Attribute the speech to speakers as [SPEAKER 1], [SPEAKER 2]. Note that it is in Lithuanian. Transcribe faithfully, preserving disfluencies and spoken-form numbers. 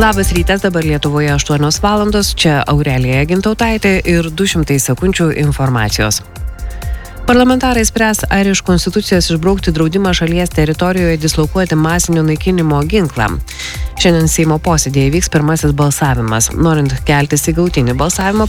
[SPEAKER 1] Labas rytas, dabar Lietuvoje aštuonios valandos, čia Aurelija Gintautaitė ir du šimtai sekundžių informacijos. Parlamentarai spręs, ar iš konstitucijos išbraukti draudimą šalies teritorijoje dislokuoti masinio naikinimo ginklą. Šiandien Seimo posėdėje vyks pirmasis balsavimas. Norint keltis į galutinį balsavimą,